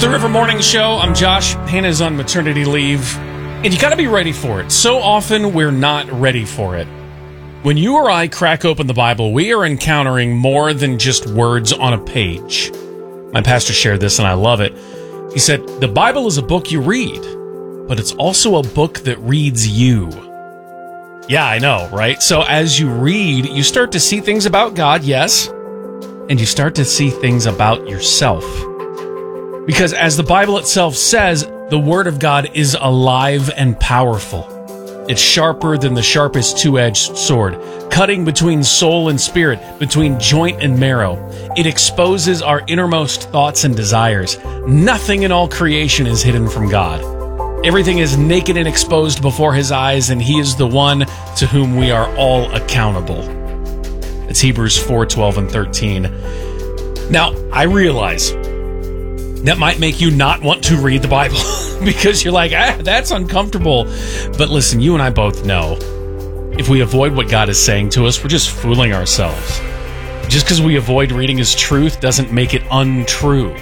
The River Morning Show. I'm Josh. Hannah's on maternity leave. And you got to be ready for it. So often we're not ready for it. When you or I crack open the Bible, we are encountering more than just words on a page. My pastor shared this and I love it. He said, the Bible is a book you read, but it's also a book that reads you. Yeah, I know, right? So as you read, you start to see things about God, yes, and you start to see things about yourself. Because as the Bible itself says, the Word of God is alive and powerful. It's sharper than the sharpest two-edged sword, cutting between soul and spirit, between joint and marrow. It exposes our innermost thoughts and desires. Nothing in all creation is hidden from God. Everything is naked and exposed before His eyes, and He is the one to whom we are all accountable. It's Hebrews 4:12 and 13. Now, I realize that might make you not want to read the Bible because you're like, that's uncomfortable. But listen, you and I both know if we avoid what God is saying to us, we're just fooling ourselves. Just because we avoid reading His truth doesn't make it untrue.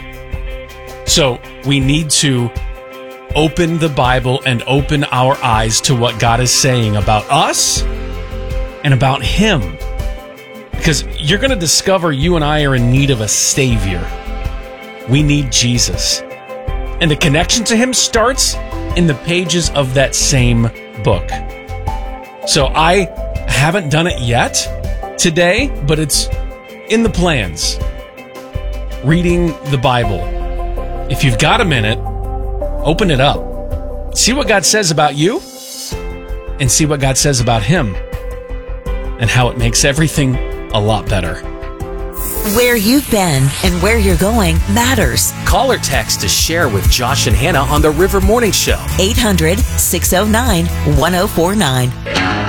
So we need to open the Bible and open our eyes to what God is saying about us and about Him. Because you're going to discover you and I are in need of a Savior. We need Jesus. And the connection to Him starts in the pages of that same book. So I haven't done it yet today, but it's in the plans. Reading the Bible. If you've got a minute, open it up. See what God says about you and see what God says about Him and how it makes everything a lot better. Where you've been and where you're going matters. Call or text to share with Josh and Hannah on the River Morning Show. 800-609-1049.